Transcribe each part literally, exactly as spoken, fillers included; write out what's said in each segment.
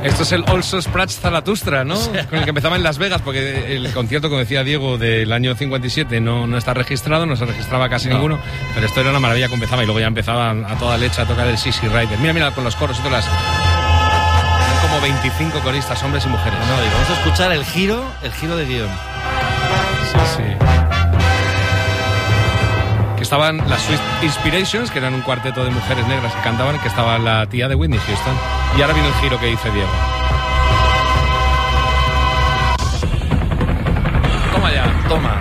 Esto es el Also Sprach Zaratustra, ¿no? O sea... Con el que empezaba en Las Vegas, porque el concierto, como decía Diego, del año cincuenta y siete no, no está registrado, no se registraba casi no. ninguno, pero esto era una maravilla que empezaba y luego ya empezaban a toda leche a tocar el Sissy Rider. Mira, mira, con los coros y todas las... como veinticinco coristas, hombres y mujeres. No, y vamos a escuchar el giro, el giro de guión. Sí, sí. Que estaban las Sweet Inspirations, que eran un cuarteto de mujeres negras que cantaban, que estaba la tía de Whitney Houston. Y ahora viene el giro que dice Diego. Toma ya, toma.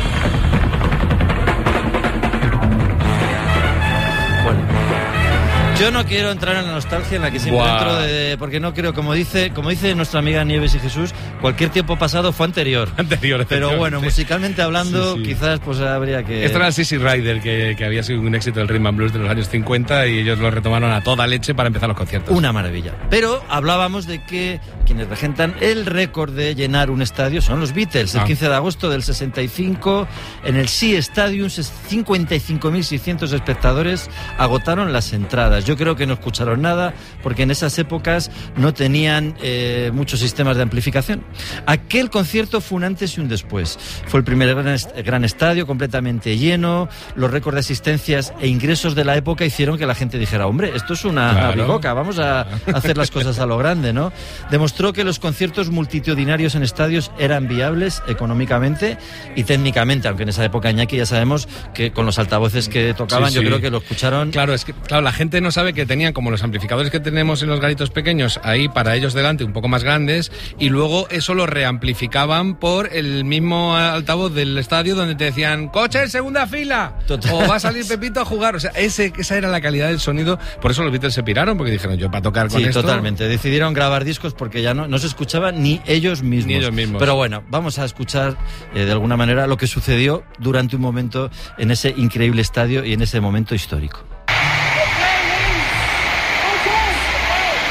Yo no quiero entrar en la nostalgia en la que siempre Buah. entro, de, porque no creo, como dice como dice nuestra amiga Nieves y Jesús, cualquier tiempo pasado fue anterior. Anterior, Pero bueno, musicalmente hablando, sí, sí. quizás pues habría que... Esto era el Sissy Rider, que, que había sido un éxito del Rhythm and Blues de los años cincuenta y ellos lo retomaron a toda leche para empezar los conciertos. Una maravilla. Pero hablábamos de que quienes regentan el récord de llenar un estadio son los Beatles. El ah. quince de agosto del sesenta y cinco, en el Shea Stadium, cincuenta y cinco mil seiscientos espectadores agotaron las entradas. Yo creo que no escucharon nada, porque en esas épocas no tenían eh, muchos sistemas de amplificación. Aquel concierto fue un antes y un después. Fue el primer gran, est- gran estadio, completamente lleno. Los récords de asistencias e ingresos de la época hicieron que la gente dijera, hombre, esto es una claro. bicoca, vamos a hacer las cosas a lo grande, ¿no? Demostró que los conciertos multitudinarios en estadios eran viables económicamente y técnicamente, aunque en esa época, Iñaki, ya sabemos que con los altavoces que tocaban, sí, yo sí. creo que lo escucharon. Claro, es que claro, la gente no sabe que tenían como los amplificadores que tenemos en los garitos pequeños ahí para ellos delante, un poco más grandes, y luego eso lo reamplificaban por el mismo altavoz del estadio donde te decían ¡coche en segunda fila! Total. O va a salir Pepito a jugar. O sea, ese, esa era la calidad del sonido. Por eso los Beatles se piraron, porque dijeron, yo para tocar con sí, esto... Sí, totalmente. Decidieron grabar discos porque ya no, no se escuchaban ni ellos mismos. Ni ellos mismos. Pero bueno, vamos a escuchar eh, de alguna manera lo que sucedió durante un momento en ese increíble estadio y en ese momento histórico.